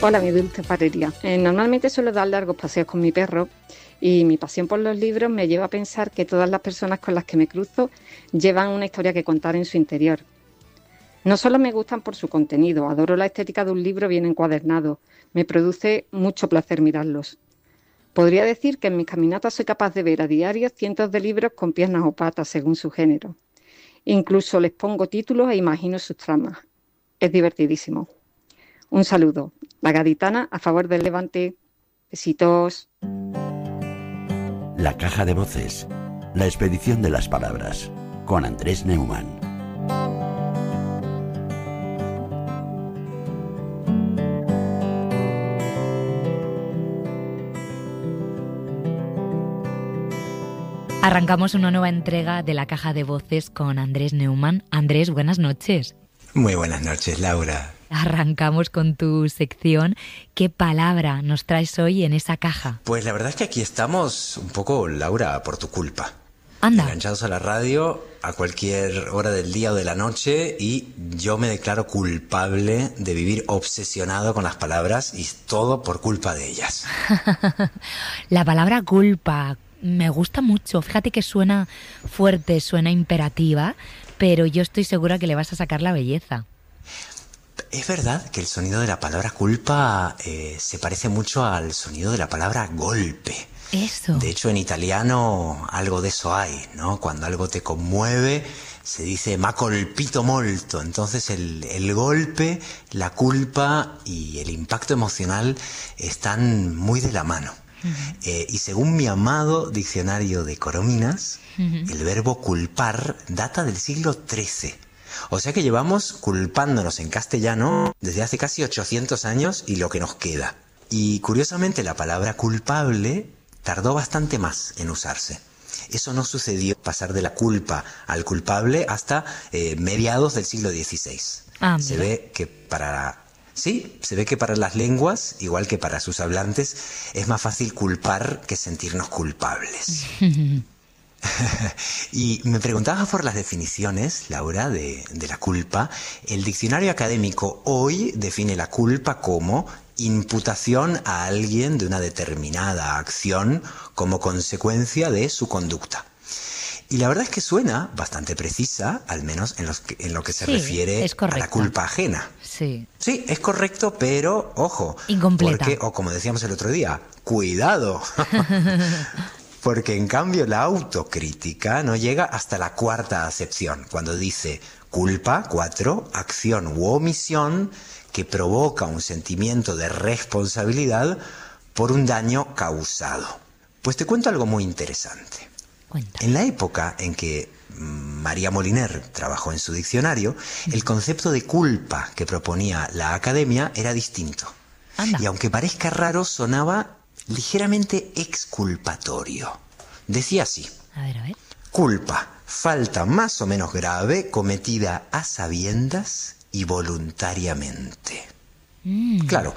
Hola, mi dulce parería. Normalmente suelo dar largos paseos con mi perro y mi pasión por los libros me lleva a pensar que todas las personas con las que me cruzo llevan una historia que contar en su interior. No solo me gustan por su contenido, adoro la estética de un libro bien encuadernado, me produce mucho placer mirarlos. Podría decir que en mis caminatas soy capaz de ver a diario cientos de libros con piernas o patas según su género. Incluso les pongo títulos e imagino sus tramas. Es divertidísimo. Un saludo. La gaditana a favor del Levante. Besitos. La caja de voces. La expedición de las palabras. Con Andrés Neumann. Arrancamos una nueva entrega de La Caja de Voces con Andrés Neumann. Andrés, buenas noches. Muy buenas noches, Laura. Arrancamos con tu sección. ¿Qué palabra nos traes hoy en esa caja? Pues la verdad es que aquí estamos un poco, Laura, por tu culpa. Anda. Enganchados a la radio a cualquier hora del día o de la noche y yo me declaro culpable de vivir obsesionado con las palabras y todo por culpa de ellas. La palabra culpa me gusta mucho. Fíjate que suena fuerte, suena imperativa, pero yo estoy segura que le vas a sacar la belleza. Es verdad que el sonido de la palabra culpa se parece mucho al sonido de la palabra golpe. Eso. De hecho, en italiano algo de eso hay, ¿no? Cuando algo te conmueve, se dice "m'ha colpito molto". Entonces el golpe, la culpa y el impacto emocional están muy de la mano. Y según mi amado diccionario de Corominas, el verbo culpar data del siglo XIII. O sea que llevamos culpándonos en castellano desde hace casi 800 años y lo que nos queda. Y curiosamente la palabra culpable tardó bastante más en usarse. Eso no sucedió pasar de la culpa al culpable hasta mediados del siglo XVI. Se ve que para las lenguas, igual que para sus hablantes, es más fácil culpar que sentirnos culpables. Y me preguntabas por las definiciones, Laura, de la culpa. El diccionario académico hoy define la culpa como imputación a alguien de una determinada acción como consecuencia de su conducta. Y la verdad es que suena bastante precisa, al menos en lo que se refiere a la culpa ajena. Sí, es correcto, pero ojo, incompleta. Porque, o como decíamos el otro día, cuidado. Porque en cambio la autocrítica no llega hasta la cuarta acepción, cuando dice culpa, 4, acción u omisión que provoca un sentimiento de responsabilidad por un daño causado. Pues te cuento algo muy interesante. Cuéntame. En la época en que María Moliner trabajó en su diccionario, el concepto de culpa que proponía la academia era distinto. Anda. Y aunque parezca raro, sonaba ligeramente exculpatorio. Decía así: A ver. culpa, falta más o menos grave cometida a sabiendas y voluntariamente. Claro,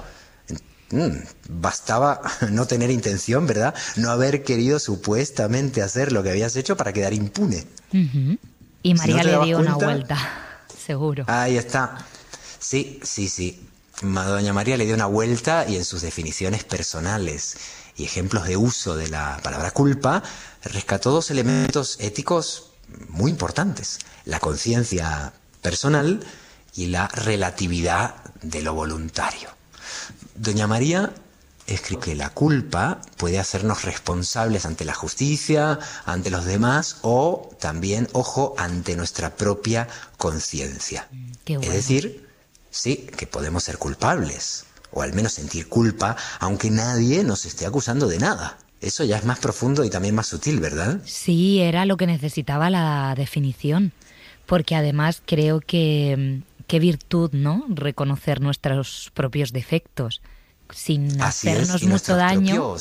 bastaba no tener intención, ¿verdad? No haber querido supuestamente hacer lo que habías hecho para quedar impune. Y María Si no te le dio dabas una cuenta, vuelta, seguro. Ahí está. Sí. Doña María le dio una vuelta y en sus definiciones personales y ejemplos de uso de la palabra culpa, rescató 2 elementos éticos muy importantes: la conciencia personal y la relatividad de lo voluntario. Doña María escribió que la culpa puede hacernos responsables ante la justicia, ante los demás o también, ojo, ante nuestra propia conciencia. Qué bueno. Es decir, sí, que podemos ser culpables, o al menos sentir culpa, aunque nadie nos esté acusando de nada. Eso ya es más profundo y también más sutil, ¿verdad? Sí, era lo que necesitaba la definición, porque además creo que qué virtud, ¿no? Reconocer nuestros propios defectos, sin hacernos mucho daño.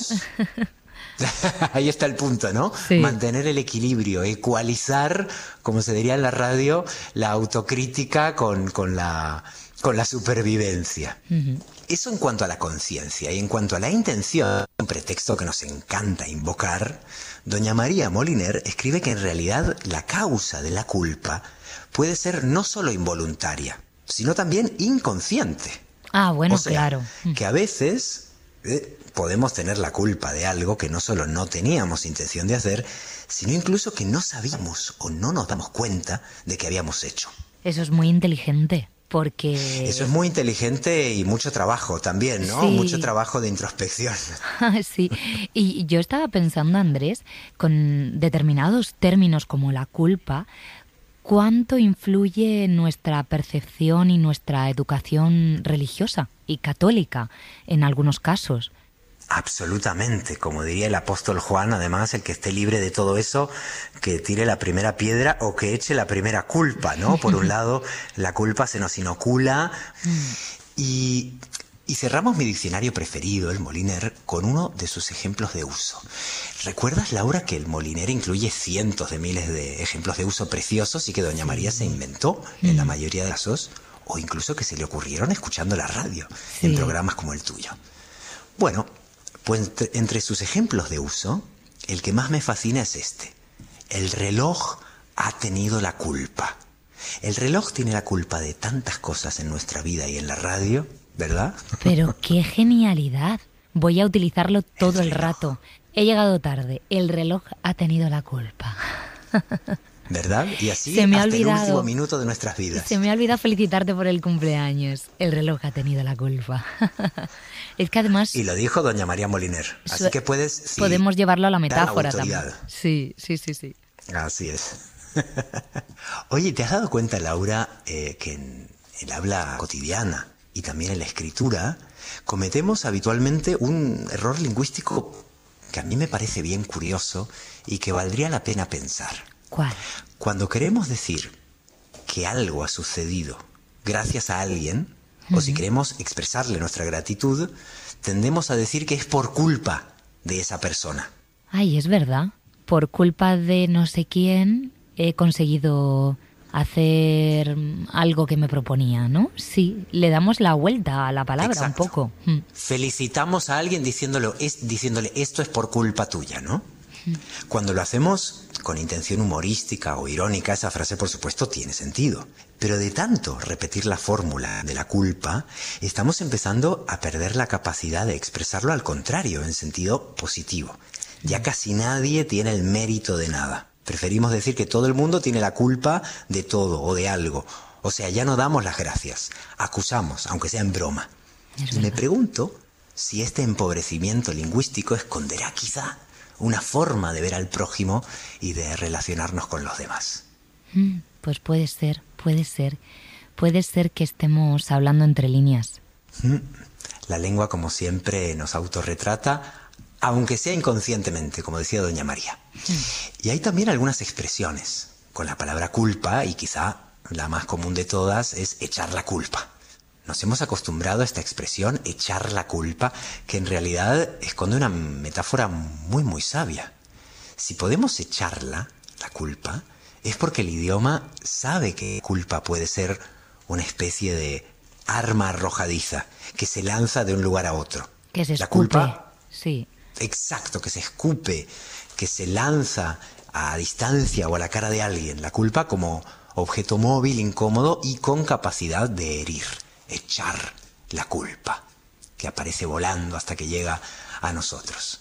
Ahí está el punto, ¿no? Sí. Mantener el equilibrio, ecualizar, como se diría en la radio, la autocrítica con la supervivencia. Eso en cuanto a la conciencia. Y en cuanto a la intención, un pretexto que nos encanta invocar, doña María Moliner escribe que en realidad la causa de la culpa puede ser no solo involuntaria, sino también inconsciente. Ah, bueno, O sea, claro. que a veces podemos tener la culpa de algo que no solo no teníamos intención de hacer, sino incluso que no sabíamos o no nos damos cuenta de que habíamos hecho. Eso es muy inteligente, porque... Eso es muy inteligente y mucho trabajo también, ¿no? Sí. Mucho trabajo de introspección. Sí, y yo estaba pensando, Andrés, con determinados términos como la culpa, ¿cuánto influye en nuestra percepción y nuestra educación religiosa y católica en algunos casos? Absolutamente, como diría el apóstol Juan, además, el que esté libre de todo eso, que tire la primera piedra o que eche la primera culpa, ¿no? Por un lado, la culpa se nos inocula y cerramos mi diccionario preferido, el Moliner, con uno de sus ejemplos de uso. ¿Recuerdas, Laura, que el Moliner incluye cientos de miles de ejemplos de uso preciosos y que doña María se inventó en la mayoría de casos, o incluso que se le ocurrieron escuchando la radio, en programas como el tuyo? Bueno, pues entre sus ejemplos de uso, el que más me fascina es este. El reloj ha tenido la culpa. El reloj tiene la culpa de tantas cosas en nuestra vida y en la radio, ¿verdad? Pero qué genialidad. Voy a utilizarlo todo el rato. He llegado tarde. El reloj ha tenido la culpa. ¿Verdad? Y así Se me ha hasta el olvidado. último minuto de nuestras vidas. Se me ha olvidado felicitarte por el cumpleaños. El reloj ha tenido la culpa. Es que además... Y lo dijo doña María Moliner. Así que podemos llevarlo a la metáfora autoridad. también. Sí. Así es. Oye, ¿te has dado cuenta, Laura, que en el habla cotidiana y también en la escritura cometemos habitualmente un error lingüístico que a mí me parece bien curioso y que valdría la pena pensar? ¿Cuál? Cuando queremos decir que algo ha sucedido gracias a alguien, o si queremos expresarle nuestra gratitud, tendemos a decir que es por culpa de esa persona. Ay, es verdad. Por culpa de no sé quién he conseguido hacer algo que me proponía, ¿no? Sí, le damos la vuelta a la palabra. Exacto. Un poco. Felicitamos a alguien diciéndole esto es por culpa tuya, ¿no? Cuando lo hacemos con intención humorística o irónica, esa frase por supuesto tiene sentido. Pero de tanto repetir la fórmula de la culpa, estamos empezando a perder la capacidad de expresarlo al contrario, en sentido positivo. Ya casi nadie tiene el mérito de nada. Preferimos decir que todo el mundo tiene la culpa de todo o de algo. O sea, ya no damos las gracias, acusamos, aunque sea en broma. Y me pregunto si este empobrecimiento lingüístico esconderá quizá una forma de ver al prójimo y de relacionarnos con los demás. Pues puede ser. Puede ser que estemos hablando entre líneas. La lengua, como siempre, nos autorretrata, aunque sea inconscientemente, como decía doña María. Y hay también algunas expresiones con la palabra culpa, y quizá la más común de todas es echar la culpa. Nos hemos acostumbrado a esta expresión, echar la culpa, que en realidad esconde una metáfora muy, muy sabia. Si podemos echarla, la culpa, es porque el idioma sabe que culpa puede ser una especie de arma arrojadiza que se lanza de un lugar a otro. Que se la escupe. Culpa, sí. Exacto, que se escupe, que se lanza a distancia o a la cara de alguien. La culpa como objeto móvil, incómodo y con capacidad de herir. Echar la culpa, que aparece volando hasta que llega a nosotros.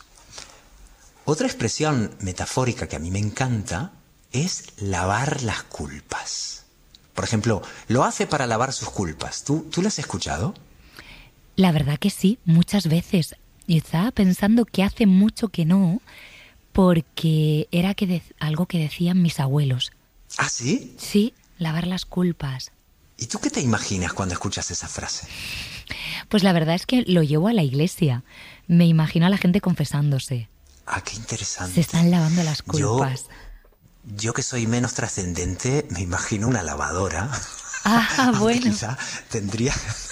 Otra expresión metafórica que a mí me encanta es lavar las culpas. Por ejemplo, lo hace para lavar sus culpas. ¿Tú lo has escuchado? La verdad que sí, muchas veces. Y estaba pensando que hace mucho que no, porque era algo que decían mis abuelos. ¿Ah, sí? Sí, lavar las culpas. ¿Y tú qué te imaginas cuando escuchas esa frase? Pues la verdad es que lo llevo a la iglesia. Me imagino a la gente confesándose. Ah, qué interesante. Se están lavando las culpas. Yo que soy menos trascendente, me imagino una lavadora. Ah, bueno. Quizá tendría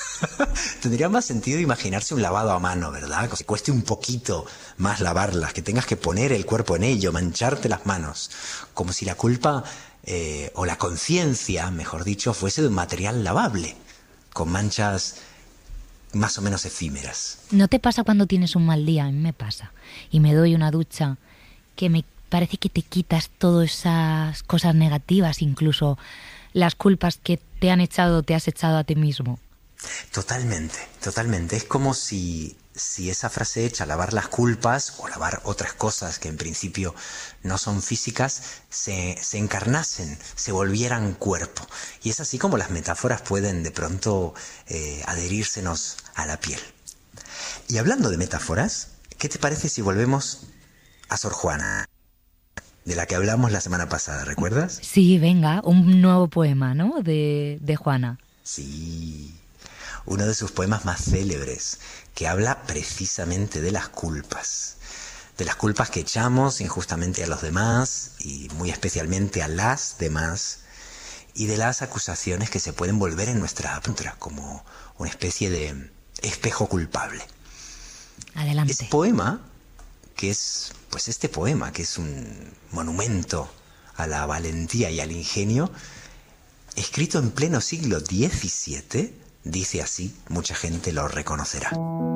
más sentido imaginarse un lavado a mano, ¿verdad? Que cueste un poquito más lavarlas, que tengas que poner el cuerpo en ello, mancharte las manos. Como si la culpa... o la conciencia, mejor dicho, fuese de un material lavable, con manchas más o menos efímeras. ¿No te pasa cuando tienes un mal día? A mí me pasa. Y me doy una ducha que me parece que te quitas todas esas cosas negativas, incluso las culpas que te has echado a ti mismo. Totalmente, totalmente. Es como si esa frase hecha, lavar las culpas o lavar otras cosas que en principio no son físicas, se encarnasen, se volvieran cuerpo. Y es así como las metáforas pueden de pronto adherírsenos a la piel. Y hablando de metáforas, ¿qué te parece si volvemos a Sor Juana, de la que hablamos la semana pasada, ¿recuerdas? Sí, venga, un nuevo poema, ¿no? De Juana. Sí, uno de sus poemas más célebres, que habla precisamente de las culpas que echamos injustamente a los demás y muy especialmente a las demás, y de las acusaciones que se pueden volver en nuestra contra como una especie de espejo culpable. Adelante. Este poema, que es, pues este poema, que es un monumento a la valentía y al ingenio, escrito en pleno siglo XVII, dice así, mucha gente lo reconocerá.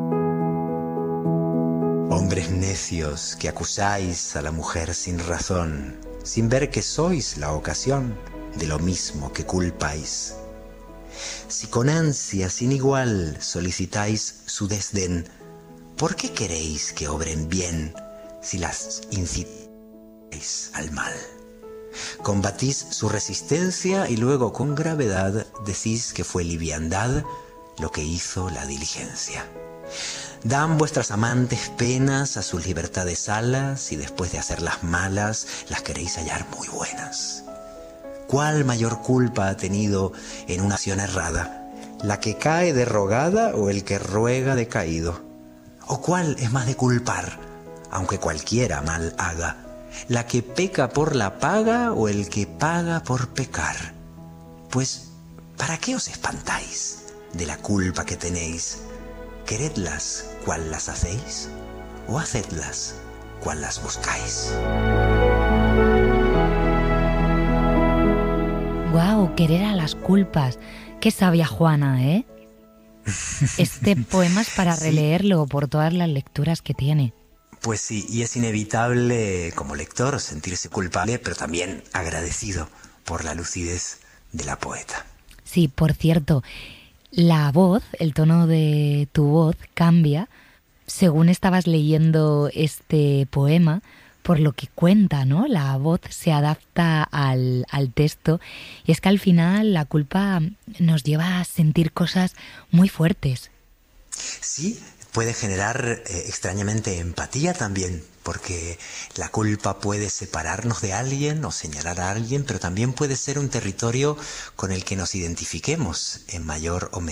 Hombres necios que acusáis a la mujer sin razón, sin ver que sois la ocasión de lo mismo que culpáis. Si con ansia sin igual solicitáis su desdén, ¿por qué queréis que obren bien si las incitáis al mal? Combatís su resistencia y luego con gravedad decís que fue liviandad lo que hizo la diligencia. Dan vuestras amantes penas a sus libertades alas y después de hacerlas malas las queréis hallar muy buenas. ¿Cuál mayor culpa ha tenido en una acción errada? ¿La que cae de rogada o el que ruega de caído? ¿O cuál es más de culpar, aunque cualquiera mal haga? ¿La que peca por la paga o el que paga por pecar? Pues, ¿para qué os espantáis de la culpa que tenéis? ¿Queredlas cual las hacéis? ¿O hacedlas cual las buscáis? Guau, querer a las culpas. Qué sabia Juana, ¿eh? Este poema es para releerlo por todas las lecturas que tiene. Pues sí, y es inevitable como lector sentirse culpable, pero también agradecido por la lucidez de la poeta. Sí, por cierto, la voz, el tono de tu voz cambia según estabas leyendo este poema, por lo que cuenta, ¿no? La voz se adapta al texto y es que al final la culpa nos lleva a sentir cosas muy fuertes. Sí, puede generar extrañamente empatía también, porque la culpa puede separarnos de alguien o señalar a alguien, pero también puede ser un territorio con el que nos identifiquemos en mayor o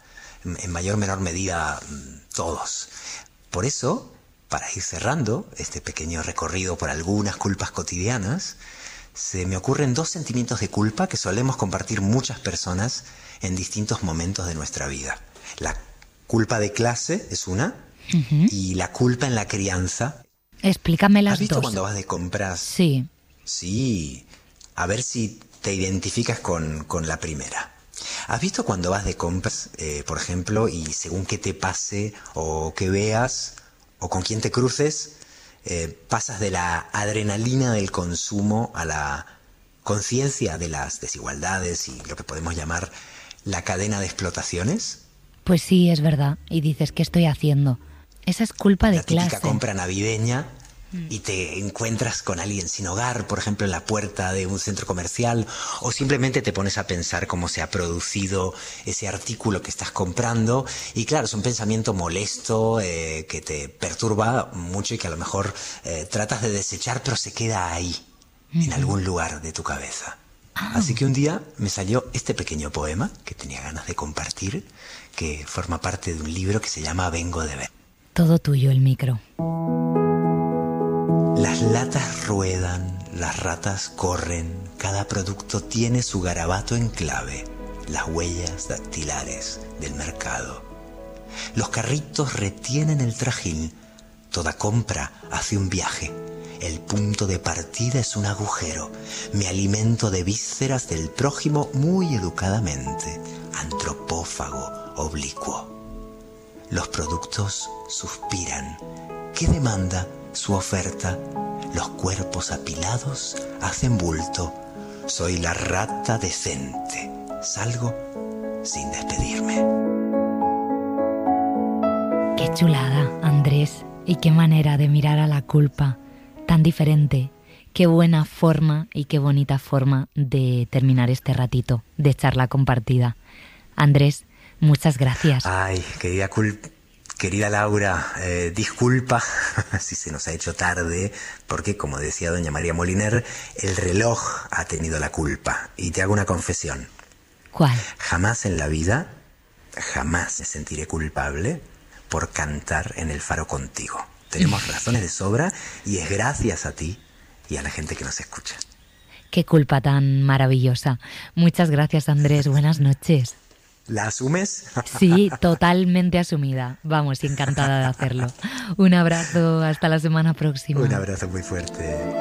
menor medida todos. Por eso, para ir cerrando este pequeño recorrido por algunas culpas cotidianas, se me ocurren dos sentimientos de culpa que solemos compartir muchas personas en distintos momentos de nuestra vida. La culpa de clase es una, y la culpa en la crianza. Explícame las dos. ¿Has visto cuando vas de compras? Sí. Sí, a ver si te identificas con la primera. ¿Has visto cuando vas de compras, por ejemplo, y según qué te pase o que veas o con quién te cruces, pasas de la adrenalina del consumo a la conciencia de las desigualdades y lo que podemos llamar la cadena de explotaciones? Pues sí, es verdad. Y dices, ¿qué estoy haciendo? Esa es culpa de clase. La típica compra navideña y te encuentras con alguien sin hogar, por ejemplo, en la puerta de un centro comercial, o simplemente te pones a pensar cómo se ha producido ese artículo que estás comprando. Y claro, es un pensamiento molesto que te perturba mucho y que a lo mejor tratas de desechar, pero se queda ahí, en algún lugar de tu cabeza. Así que un día me salió este pequeño poema que tenía ganas de compartir, que forma parte de un libro que se llama Vengo de ver. Todo tuyo el micro. Las latas ruedan, las ratas corren, cada producto tiene su garabato en clave, las huellas dactilares del mercado. Los carritos retienen el trajín, toda compra hace un viaje. El punto de partida es un agujero. Me alimento de vísceras del prójimo muy educadamente. Antropófago oblicuo. Los productos suspiran. ¿Qué demanda su oferta? Los cuerpos apilados hacen bulto. Soy la rata decente. Salgo sin despedirme. Qué chulada, Andrés. Y qué manera de mirar a la culpa. Tan diferente. Qué buena forma y qué bonita forma de terminar este ratito de charla compartida. Andrés, muchas gracias. Ay, querida Laura, disculpa si se nos ha hecho tarde, porque como decía doña María Moliner, el reloj ha tenido la culpa. Y te hago una confesión. ¿Cuál? Jamás en la vida, jamás me sentiré culpable por cantar en el Faro contigo. Tenemos razones de sobra y es gracias a ti y a la gente que nos escucha. Qué culpa tan maravillosa. Muchas gracias, Andrés. Buenas noches. ¿La asumes? Sí, totalmente asumida. Vamos, encantada de hacerlo. Un abrazo, hasta la semana próxima. Un abrazo muy fuerte.